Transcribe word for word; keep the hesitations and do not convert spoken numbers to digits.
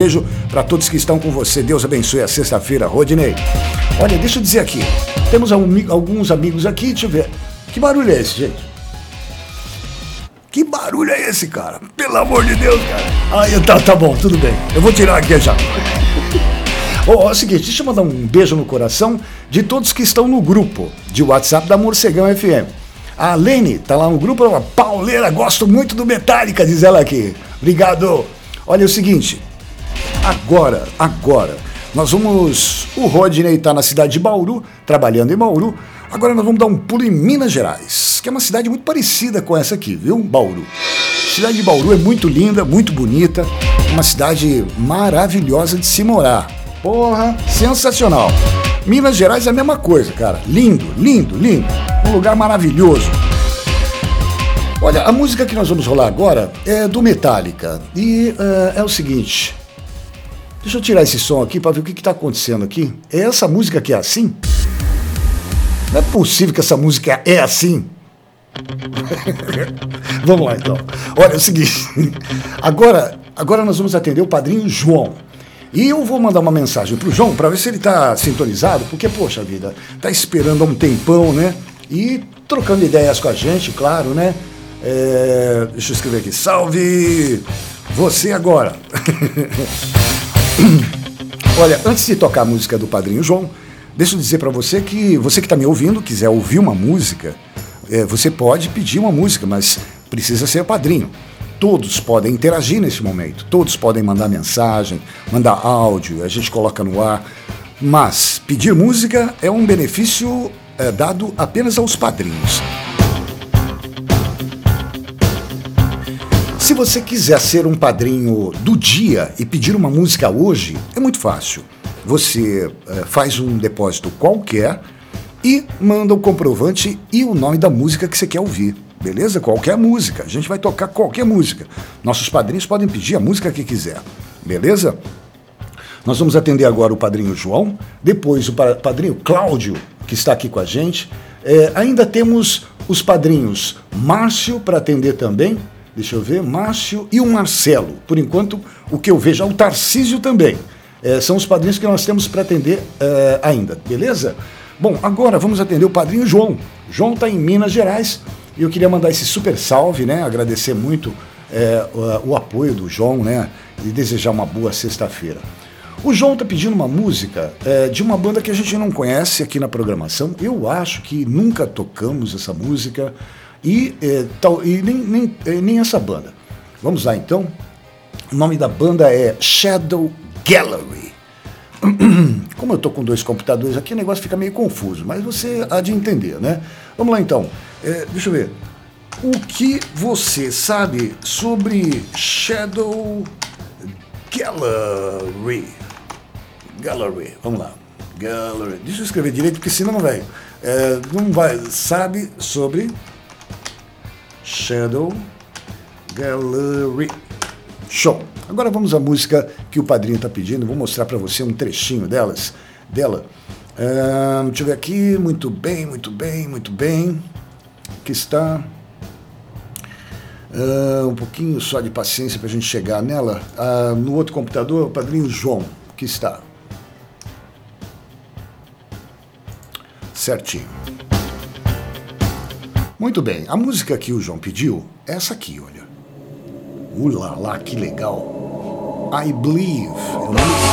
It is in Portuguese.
beijo para todos que estão com você. Deus abençoe a sexta-feira, Rodinei. Olha, deixa eu dizer aqui. Temos alguns amigos aqui, deixa eu ver. Que barulho é esse, gente? Que barulho é esse, cara? Pelo amor de Deus, cara. Ah, tá, tá bom, tudo bem. Eu vou tirar aqui já. Oh, é o seguinte, deixa eu mandar um beijo no coração de todos que estão no grupo de WhatsApp da Morcegão F M. A Lene tá lá no grupo, ela, pauleira, gosto muito do Metallica, diz ela aqui. Obrigado. Olha, é o seguinte, agora, agora, nós vamos... O Rodney tá na cidade de Bauru, trabalhando em Bauru. Agora nós vamos dar um pulo em Minas Gerais, que é uma cidade muito parecida com essa aqui, viu? Bauru. A cidade de Bauru é muito linda, muito bonita, uma cidade maravilhosa de se morar. Porra, sensacional. Minas Gerais é a mesma coisa, cara. Lindo, lindo, lindo. Um lugar maravilhoso. Olha, a música que nós vamos rolar agora é do Metallica. E uh, é o seguinte. Deixa eu tirar esse som aqui para ver o que está acontecendo aqui. É essa música que é assim? Não é possível que essa música é assim. Vamos lá, então. Olha, é o seguinte. Agora, agora nós vamos atender o padrinho João. E eu vou mandar uma mensagem pro João para ver se ele tá sintonizado, porque, poxa vida, tá esperando há um tempão, né? E trocando ideias com a gente, claro, né? É, deixa eu escrever aqui. Salve você agora. Olha, antes de tocar a música do Padrinho João, deixa eu dizer para você que você que tá me ouvindo, quiser ouvir uma música, é, você pode pedir uma música, mas precisa ser padrinho. Todos podem interagir nesse momento, todos podem mandar mensagem, mandar áudio, a gente coloca no ar, mas pedir música é um benefício é, dado apenas aos padrinhos. Se você quiser ser um padrinho do dia e pedir uma música hoje, é muito fácil. Você é, faz um depósito qualquer e manda o comprovante e o nome da música que você quer ouvir. Beleza? Qualquer música. A gente vai tocar qualquer música. Nossos padrinhos podem pedir a música que quiser. Beleza? Nós vamos atender agora o padrinho João, depois o padrinho Cláudio, que está aqui com a gente. É, ainda temos os padrinhos Márcio para atender também. Deixa eu ver, Márcio e o Marcelo. Por enquanto, o que eu vejo é o Tarcísio também. É, são os padrinhos que nós temos para atender é, ainda. Beleza? Bom, agora vamos atender o padrinho João. João está em Minas Gerais. E eu queria mandar esse super salve, né? Agradecer muito é, o, o apoio do João, né? E desejar uma boa sexta-feira. O João tá pedindo uma música é, de uma banda que a gente não conhece aqui na programação. Eu acho que nunca tocamos essa música e, é, tal, e nem, nem, nem essa banda. Vamos lá, então. O nome da banda é Shadow Gallery. Como eu tô com dois computadores aqui, o negócio fica meio confuso, mas você há de entender, né? Vamos lá, então. É, deixa eu ver. O que você sabe sobre Shadow Gallery? Gallery, vamos lá. Gallery. Deixa eu escrever direito, porque senão não vai. É, não vai. Sabe sobre Shadow Gallery. Show. Agora vamos à música que o padrinho está pedindo. Vou mostrar para você um trechinho delas, dela. Uh, deixa eu ver aqui. Muito bem, muito bem, muito bem. Aqui está. Uh, um pouquinho só de paciência para a gente chegar nela. Uh, no outro computador, o padrinho João, que está. Certinho. Muito bem. A música que o João pediu é essa aqui, olha. Ulala, que legal. I Believe.